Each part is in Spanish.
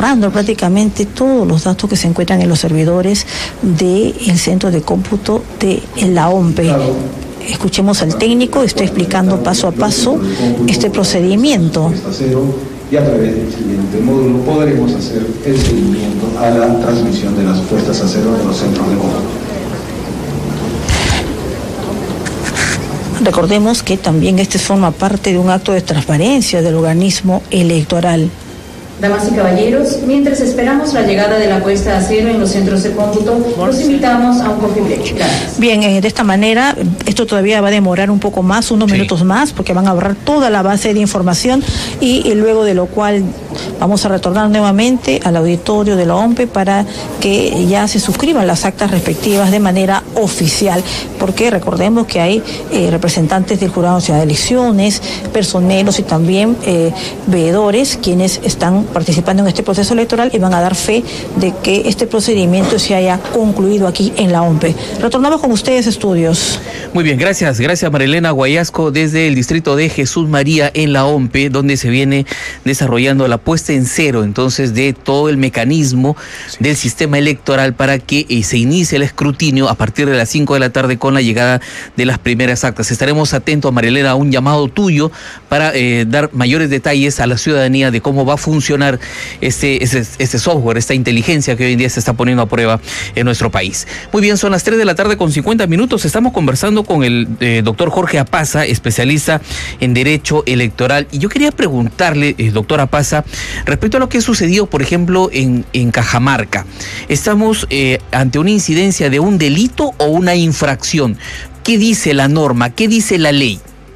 borrando prácticamente todos los datos que se encuentran en los servidores del centro de cómputo de la OMPE. Escuchemos al técnico, está explicando paso a paso este procedimiento. Y a través del siguiente módulo podremos hacer el seguimiento a la transmisión de las puestas a cero de los centros de cómputo. Recordemos que también este forma parte de un acto de transparencia del organismo electoral. Damas y caballeros, mientras esperamos la llegada de la puesta a cero en los centros de cómputo, los invitamos a un coffee break. Gracias. Bien, de esta manera, esto todavía va a demorar un poco más, unos minutos más, porque van a borrar toda la base de información y luego de lo cual vamos a retornar nuevamente al auditorio de la OMPE para que ya se suscriban las actas respectivas de manera oficial, porque recordemos que hay representantes del Jurado Nacional de Elecciones, personeros y también veedores quienes están participando en este proceso electoral y van a dar fe de que este procedimiento se haya concluido aquí en la OMPE. Retornamos con ustedes, estudios. Muy bien, gracias Marilena Guayasco desde el distrito de Jesús María en la OMPE, donde se viene desarrollando la puesta en cero entonces de todo el mecanismo del sistema electoral para que se inicie el escrutinio a partir de las 5 de la tarde con la llegada de las primeras actas. Estaremos atentos, Marilena, a un llamado tuyo para dar mayores detalles a la ciudadanía de cómo va a funcionar este software, esta inteligencia que hoy en día se está poniendo a prueba en nuestro país. Muy bien, son las 3 de la tarde con 50 minutos. Estamos conversando con el doctor Jorge Apaza, especialista en Derecho Electoral. Y yo quería preguntarle, doctor Apaza, respecto a lo que ha sucedido, por ejemplo, en Cajamarca. ¿Estamos ante una incidencia de un delito o una infracción? ¿Qué dice la norma? ¿Qué dice la ley?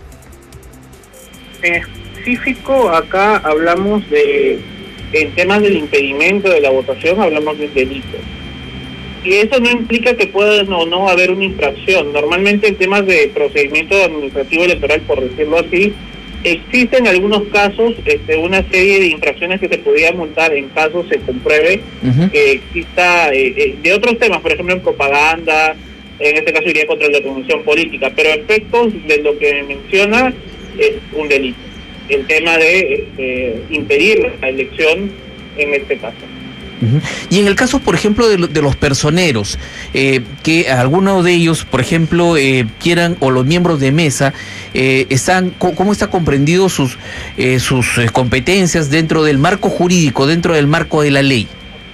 Específico, acá hablamos en temas del impedimento de la votación, hablamos de delito. Y eso no implica que pueda o no haber una infracción. Normalmente en temas de procedimiento administrativo electoral, por decirlo así, existen algunos casos una serie de infracciones que se podrían multar en caso se compruebe que exista de otros temas, por ejemplo en propaganda, en este caso iría contra la organización política, pero efectos de lo que menciona es un delito. El tema de impedir la elección en este caso. Y en el caso, por ejemplo, de los personeros, que algunos de ellos, por ejemplo, quieran, o los miembros de mesa, ¿cómo está comprendido sus competencias dentro del marco jurídico, dentro del marco de la ley?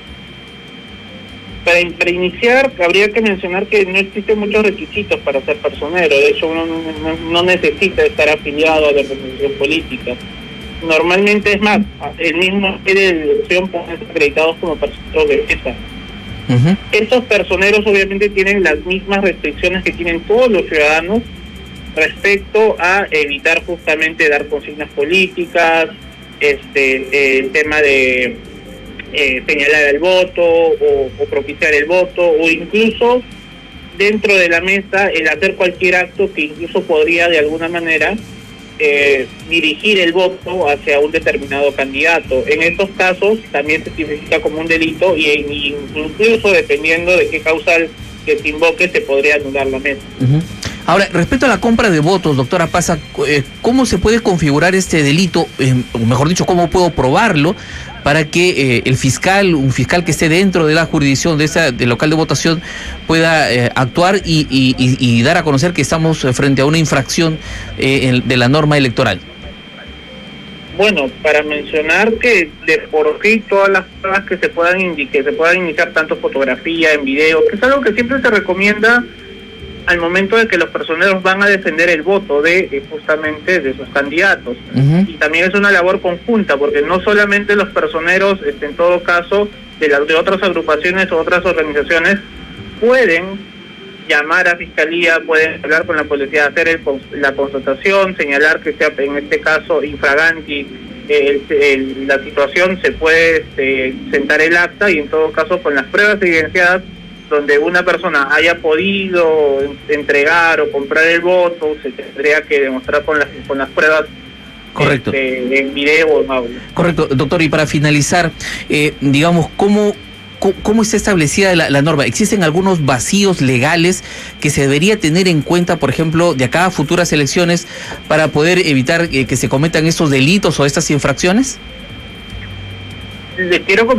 Para iniciar, habría que mencionar que no existen muchos requisitos para ser personero. De hecho, uno no necesita estar afiliado a la organización política. Normalmente, es más, el mismo de elección pueden ser acreditados como personeros de mesa. Estos personeros obviamente tienen las mismas restricciones que tienen todos los ciudadanos respecto a evitar justamente dar consignas políticas, el tema de señalar el voto o propiciar el voto, o incluso dentro de la mesa el hacer cualquier acto que incluso podría de alguna manera dirigir el voto hacia un determinado candidato. En estos casos también se tipifica como un delito y incluso dependiendo de qué causal que se invoque se podría anular la mesa. Ahora, respecto a la compra de votos, doctora Apaza, ¿cómo se puede configurar este delito? O mejor dicho, ¿cómo puedo probarlo para que un fiscal que esté dentro de la jurisdicción del local de votación pueda actuar y dar a conocer que estamos frente a una infracción de la norma electoral? Bueno, para mencionar que de por sí todas las pruebas que se puedan iniciar, tanto fotografía, en video, que es algo que siempre se recomienda al momento de que los personeros van a defender el voto justamente de sus candidatos. Y también es una labor conjunta, porque no solamente los personeros, en todo caso, de otras agrupaciones o otras organizaciones, pueden llamar a fiscalía, pueden hablar con la policía, hacer la constatación, señalar que sea, en este caso, infraganti, la situación, se puede sentar el acta y en todo caso con las pruebas evidenciadas donde una persona haya podido entregar o comprar el voto, se tendría que demostrar con las pruebas. Correcto. En video o en audio. Correcto, doctor, y para finalizar, digamos, ¿cómo está establecida la norma? ¿Existen algunos vacíos legales que se debería tener en cuenta, por ejemplo, de acá a futuras elecciones para poder evitar que se cometan estos delitos o estas infracciones? Les quiero